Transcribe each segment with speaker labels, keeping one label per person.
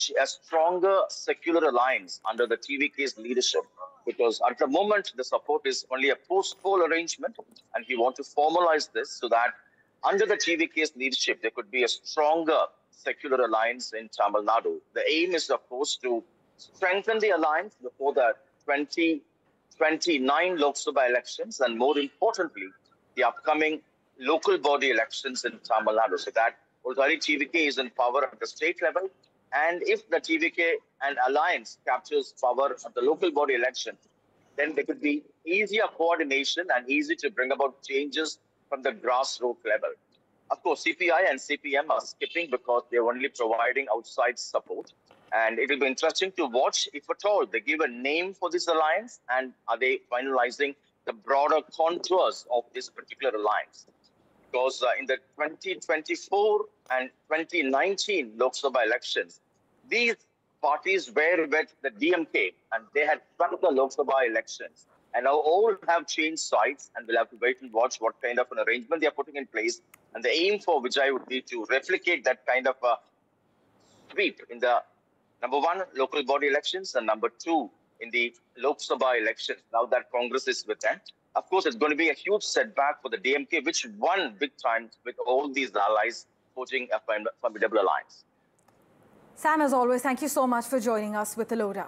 Speaker 1: a stronger secular alliance under the TVK's leadership, because at the moment the support is only a post-poll arrangement, and we want to formalize this so that under the TVK's leadership there could be a stronger secular alliance in Tamil Nadu. The aim is, of course, to strengthen the alliance before the 2029 Lok Sabha elections, and more importantly, the upcoming local body elections in Tamil Nadu, so that already TVK is in power at the state level. And if the TVK and alliance captures power at the local body election, then there could be easier coordination and easy to bring about changes from the grassroots level. Of course, CPI and CPM are skipping because they're only providing outside support. And it will be interesting to watch, if at all, they give a name for this alliance, and are they finalizing the broader contours of this particular alliance. Because in the 2024 and 2019 Lok Sabha elections, these parties were with the DMK, and they had won the Lok Sabha elections. And now all have changed sides, and we'll have to wait and watch what kind of an arrangement they are putting in place. And the aim for Vijay would be to replicate that kind of a sweep in the number one, local body elections, and number two, in the Lok Sabha elections, now that Congress is with them. Of course, it's going to be a huge setback for the DMK, which won big time with all these allies forging a formidable alliance.
Speaker 2: Sam, as always, thank you so much for joining us with the lowdown.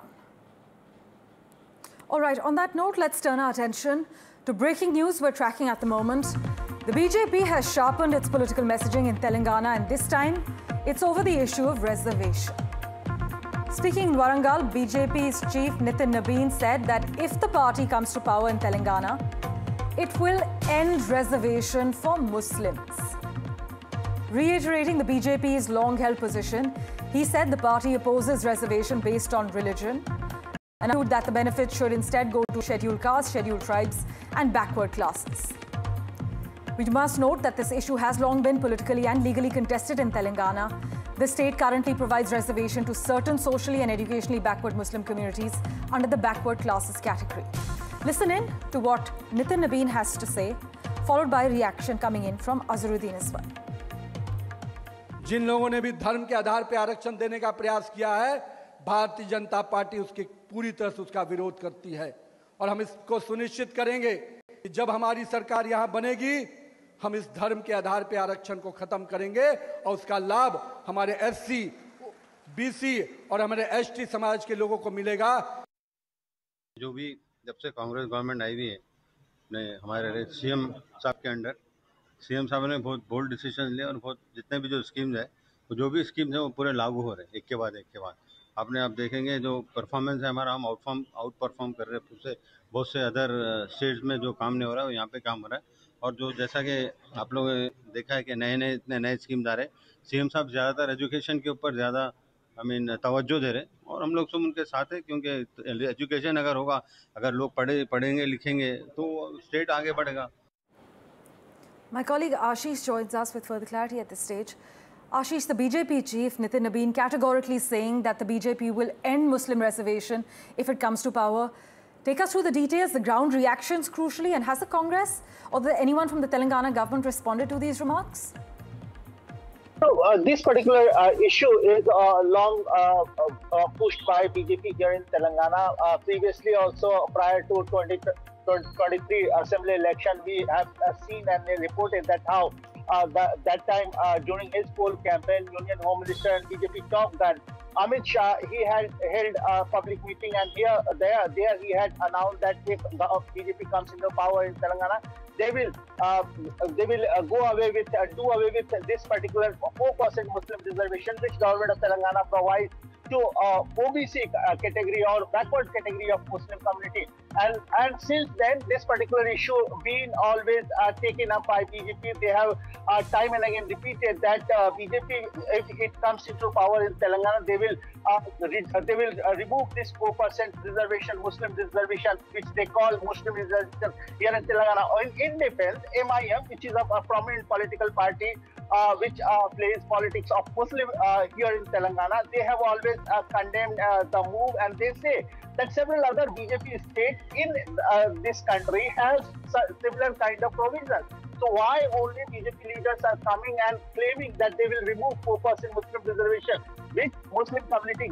Speaker 2: All right, on that note, let's turn our attention to breaking news we're tracking at the moment. The BJP has sharpened its political messaging in Telangana, and this time, it's over the issue of reservation. Speaking in Warangal, BJP's chief Nitin Nabeen said that if the party comes to power in Telangana, it will end reservation for Muslims. Reiterating the BJP's long-held position, he said the party opposes reservation based on religion and argued that the benefits should instead go to scheduled castes, scheduled tribes and backward classes. We must note that this issue has long been politically and legally contested in Telangana. The state currently provides reservation to certain socially and educationally backward Muslim communities under the backward classes category. Listen in to what Nitin Nabeen has to say, followed by a reaction coming in from Azharuddin Iswar.
Speaker 3: जिन लोगों ने भी धर्म के आधार पर आरक्षण देने का प्रयास किया है, भारतीय जनता पार्टी उसकी पूरी तरह से उसका विरोध करती है और हम इसको सुनिश्चित करेंगे कि जब हमारी सरकार यहां बनेगी, हम इस धर्म के आधार पर आरक्षण को खत्म करेंगे और उसका लाभ हमारे एससी, बीसी और हमारे एसटी समाज के लोगों को मिलेगा।
Speaker 4: जो भी जब से कांग्रेस गवर्नमेंट आई हुई है, हमारे सीएम साहब के अंडर सीएम साहब ने बहुत बोल्ड डिसीजन लिए और बहुत जितने भी जो स्कीम्स है, तो जो भी स्कीम्स है वो पूरे लागू हो रहे हैं एक के बाद एक के बाद। आपने आप देखेंगे जो परफॉर्मेंस है हमारा, हम आउट परफॉर्म कर रहे हैं उससे बहुत से अदर स्टेट्स में जो काम नहीं हो रहा है वो यहाँ पे काम हो रहा है। और जो जैसा कि आप लोगों ने देखा है कि नए इतने नए स्कीम्स आ रहे हैं, सीएम साहब ज़्यादातर एजुकेशन के ऊपर ज़्यादा तवज्जो दे रहे हैं और हम लोग सब उनके साथ हैं, क्योंकि एजुकेशन अगर होगा, अगर लोग पढ़ेंगे लिखेंगे तो स्टेट आगे बढ़ेगा।
Speaker 2: My colleague Ashish joins us with further clarity at this stage. Ashish, the BJP chief Nitin Nabeen categorically saying that the BJP will end Muslim reservation if it comes to power. Take us through the details, the ground reactions crucially, and has the Congress or anyone from the Telangana government responded to these remarks?
Speaker 5: So, this particular issue is long pushed by BJP here in Telangana. Previously also, prior to 2023 assembly election, we have seen and they reported that how that time during his poll campaign, Union Home Minister and BJP top gun Amit Shah, he had held a public meeting, and there he had announced that if the BJP comes into power in Telangana, they will do away with this particular 4% Muslim reservation which government of Telangana provides to OBC category or backward category of Muslim community. And since then, this particular issue been always taken up by BJP. They have time and again repeated that BJP, if it comes into power in Telangana, they will remove this 4% reservation, Muslim reservation, which they call Muslim reservation here in Telangana. In defense, MIM, which is a prominent political party which plays politics of Muslim here in Telangana, they have always condemned the move, and they say that several other BJP states in this country have similar kind of provisions. So why only BJP leaders are coming and claiming that they will remove 4% Muslim reservation, which Muslim community